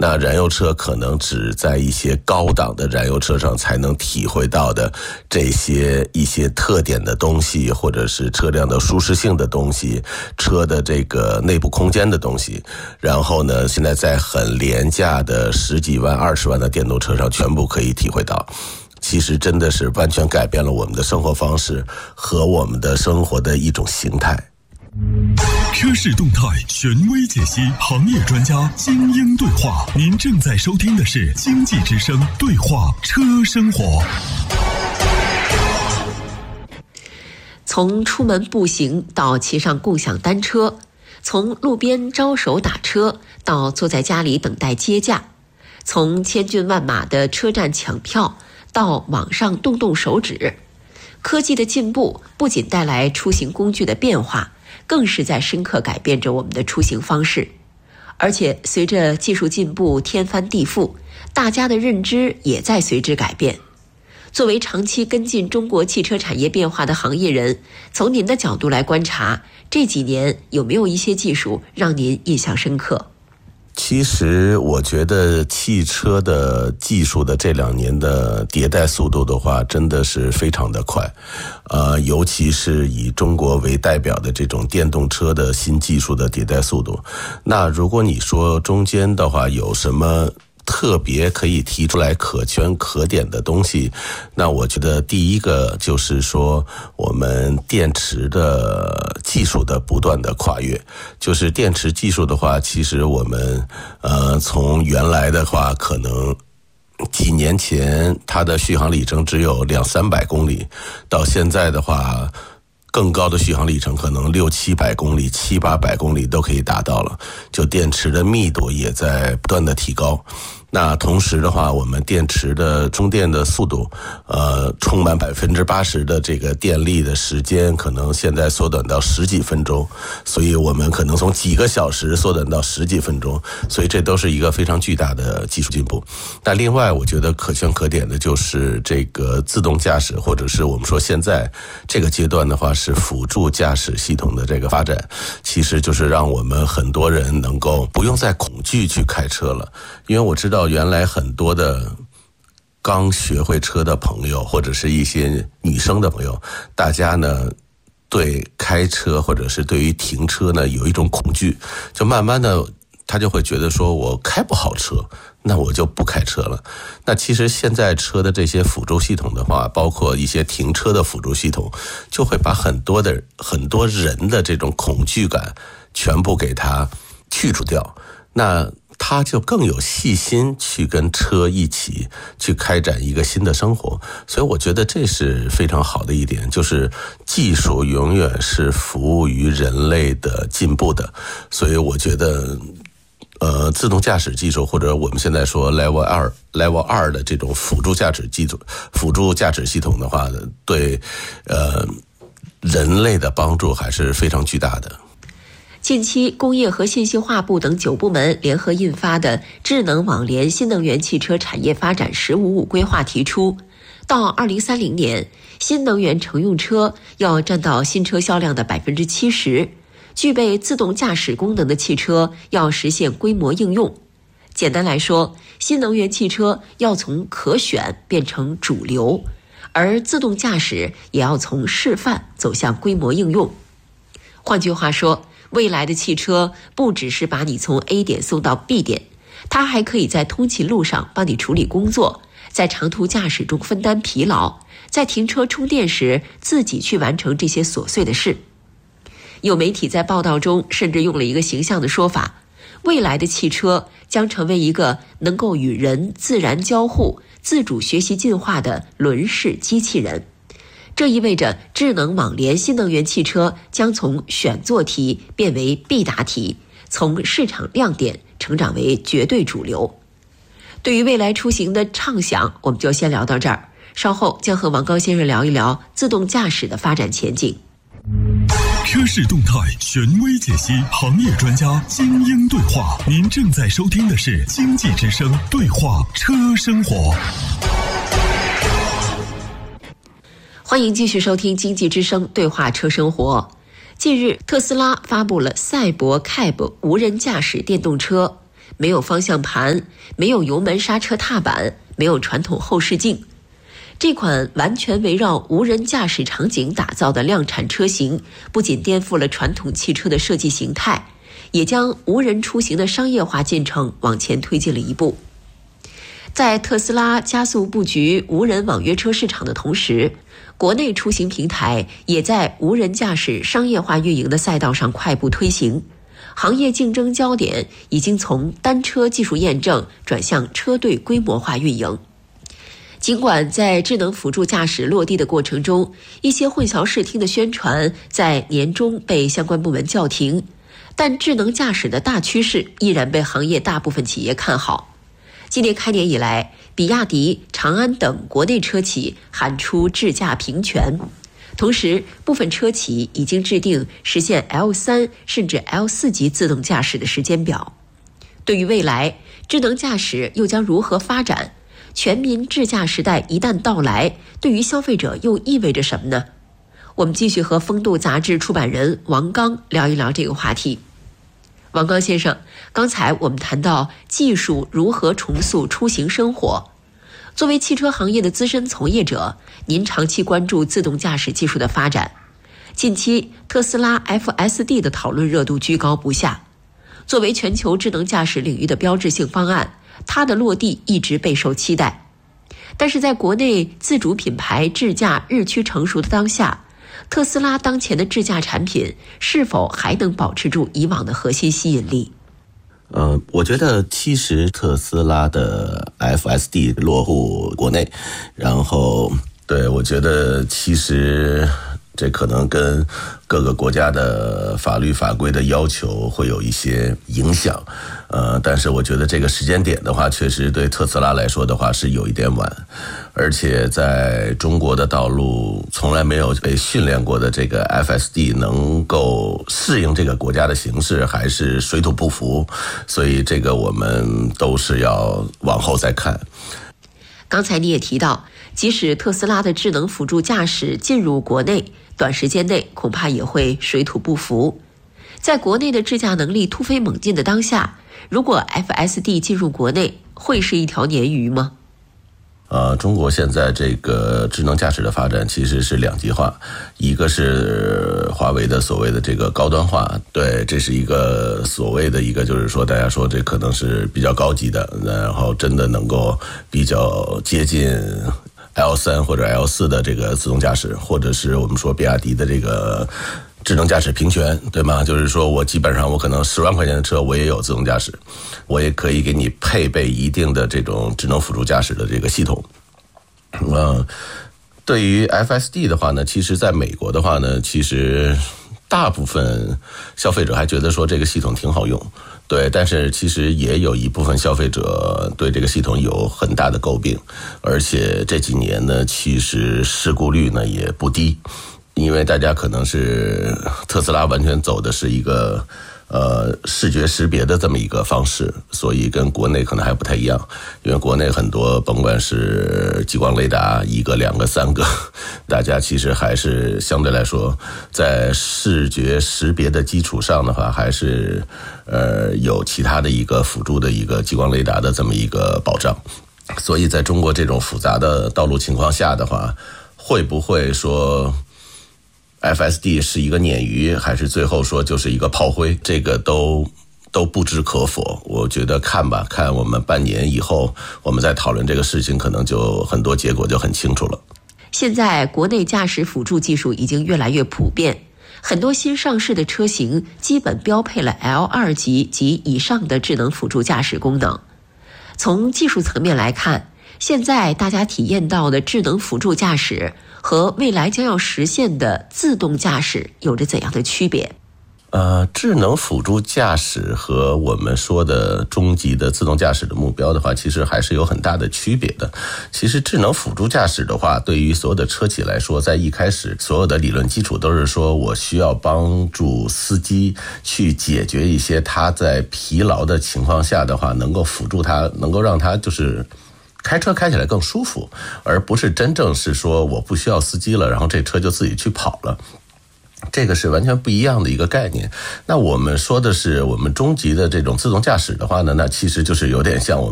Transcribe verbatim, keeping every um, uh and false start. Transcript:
那燃油车可能只在一些高档的燃油车上才能体会到的这些一些特点的东西，或者是车辆的舒适性的东西，车的这个内部空间的东西，然后呢现在在很廉价的十几万二十万的电动车上全部可以体会到。其实真的是完全改变了我们的生活方式和我们的生活的一种形态。 车市动态权威解析，行业专家精英对话。您正在收听的是经济之声对话车生活。 从出门步行到骑上共享单车，从路边招手打车到坐在家里等待接驾，从千军万马的车站抢票到网上动动手指，科技的进步不仅带来出行工具的变化，更是在深刻改变着我们的出行方式。而且随着技术进步天翻地覆，大家的认知也在随之改变。作为长期跟进中国汽车产业变化的行业人，从您的角度来观察，这几年有没有一些技术让您印象深刻？ 其实我觉得汽车的技术的这两年的迭代速度的话，真的是非常的快，呃，尤其是以中国为代表的这种电动车的新技术的迭代速度。那如果你说中间的话有什么特别可以提出来可圈可点的东西，那我觉得第一个就是说我们电池的技术的不断的跨越。就是电池技术的话，其实我们呃从原来的话可能几年前它的续航里程只有两三百公里，到现在的话更高的续航里程可能六七百公里、七八百公里都可以达到了，就电池的密度也在不断的提高。那同时的话，我们电池的充电的速度，呃，充满百分之八十的这个电力的时间，可能现在缩短到十几分钟，所以我们可能从几个小时缩短到十几分钟，所以这都是一个非常巨大的技术进步。那另外，我觉得可圈可点的就是这个自动驾驶，或者是我们说现在这个阶段的话是辅助驾驶系统的这个发展，其实就是让我们很多人能够不用再恐惧去开车了，因为我知道。原来很多的刚学会车的朋友，或者是一些女生的朋友，大家呢对开车或者是对于停车呢有一种恐惧，就慢慢的他就会觉得说我开不好车，那我就不开车了。那其实现在车的这些辅助系统的话，包括一些停车的辅助系统，就会把很多的很多人的这种恐惧感全部给它去除掉。那他就更有细心去跟车一起去开展一个新的生活，所以我觉得这是非常好的一点，就是技术永远是服务于人类的进步的。所以我觉得呃，自动驾驶技术，或者我们现在说 level 二 level 二的这种辅助驾驶技术辅助驾驶系统的话，对呃人类的帮助还是非常巨大的。 近期，工业和信息化部等九部门联合印发的《智能网联新能源汽车产业发展“十五五”规划》提出，到二零三零年，新能源乘用车要占到新车销量的百分之七十，具备自动驾驶功能的汽车要实现规模应用。简单来说，新能源汽车要从可选变成主流，而自动驾驶也要从示范走向规模应用。换句话说，未来的汽车不只是把你从 A 点送到 B 点，它还可以在通勤路上帮你处理工作，在长途驾驶中分担疲劳，在停车充电时自己去完成这些琐碎的事。有媒体在报道中甚至用了一个形象的说法，未来的汽车将成为一个能够与人自然交互、自主学习进化的轮式机器人。这意味着智能网联新能源汽车将从选做题变为必答题，从市场亮点成长为绝对主流。对于未来出行的畅想，我们就先聊到这儿，稍后将和王高先生聊一聊自动驾驶的发展前景。 车市动态权威解析，行业专家精英对话。您正在收听的是经济之声对话车生活。 欢迎继续收听经济之声对话车生活。近日，特斯拉发布了赛博 C A B 无人驾驶电动车， 没有方向盘，没有油门刹车踏板，没有传统后视镜。这款完全围绕无人驾驶场景打造的量产车型，不仅颠覆了传统汽车的设计形态，也将无人出行的商业化进程往前推进了一步。在特斯拉加速布局无人网约车市场的同时，国内出行平台也在无人驾驶商业化运营的赛道上快步推行，行业竞争焦点已经从单车技术验证转向车队规模化运营。尽管在智能辅助驾驶落地的过程中，一些混淆视听的宣传在年中被相关部门叫停，但智能驾驶的大趋势依然被行业大部分企业看好。今年开年以来，比亚迪、长安等国内车企喊出智驾平权，同时部分车企已经制定实现 L 三 甚至 L 四 级自动驾驶的时间表。对于未来智能驾驶又将如何发展，全民智驾时代一旦到来，对于消费者又意味着什么呢？我们继续和风度杂志出版人王刚聊一聊这个话题。王刚先生，刚才我们谈到技术如何重塑出行生活，作为汽车行业的资深从业者，您长期关注自动驾驶技术的发展。近期特斯拉 F S D 的讨论热度居高不下，作为全球智能驾驶领域的标志性方案，它的落地一直备受期待。但是在国内自主品牌智驾日趋成熟的当下，特斯拉当前的智驾产品是否还能保持住以往的核心吸引力？ 呃，我觉得其实特斯拉的 F S D 落户国内，然后对我觉得其实这可能跟各个国家的法律法规的要求会有一些影响，呃，但是我觉得这个时间点的话，确实对特斯拉来说的话是有一点晚，而且在中国的道路从来没有被训练过的这个 F S D 能够适应这个国家的形势，还是水土不服，所以这个我们都是要往后再看。 刚才你也提到，即使特斯拉的智能辅助驾驶进入国内，短时间内恐怕也会水土不服。在国内的智驾能力突飞猛进的当下，如果 F S D 进入国内，会是一条鲶鱼吗？ 呃，中国现在这个智能驾驶的发展其实是两极化，一个是华为的所谓的这个高端化，对，这是一个所谓的一个就是说大家说这可能是比较高级的，然后真的能够比较接近 L 三 或者 L 四 的这个自动驾驶，或者是我们说比亚迪的这个智能驾驶平权，对吗？就是说我基本上我可能十万块钱的车我也有自动驾驶，我也可以给你配备一定的这种智能辅助驾驶的这个系统。呃，对于 F S D 的话呢，其实在美国的话呢，其实大部分消费者还觉得说这个系统挺好用，对，但是其实也有一部分消费者对这个系统有很大的诟病，而且这几年呢，其实事故率呢也不低。因为大家可能是特斯拉完全走的是一个呃视觉识别的这么一个方式，所以跟国内可能还不太一样。因为国内很多甭管是激光雷达一个两个三个，大家其实还是相对来说在视觉识别的基础上的话，还是呃有其他的一个辅助的一个激光雷达的这么一个保障。所以在中国这种复杂的道路情况下的话，会不会说F S D 是一个鲶鱼，还是最后说就是一个炮灰，这个都都不知可否。我觉得看吧，看我们半年以后我们再讨论这个事情，可能就很多结果就很清楚了。 现在国内驾驶辅助技术已经越来越普遍，很多新上市的车型基本标配了 L 二 级及以上的智能辅助驾驶功能。从技术层面来看，现在大家体验到的智能辅助驾驶和未来将要实现的自动驾驶有着怎样的区别？ 呃，智能辅助驾驶和我们说的终极的自动驾驶的目标的话，其实还是有很大的区别的。其实智能辅助驾驶的话，对于所有的车企来说，在一开始所有的理论基础都是说我需要帮助司机去解决一些他在疲劳的情况下的话，能够辅助他，能够让他就是开车开起来更舒服，而不是真正是说我不需要司机了，然后这车就自己去跑了。 这个是完全不一样的一个概念。那我们说的是我们中级的这种自动驾驶的话呢，那其实就是有点像我们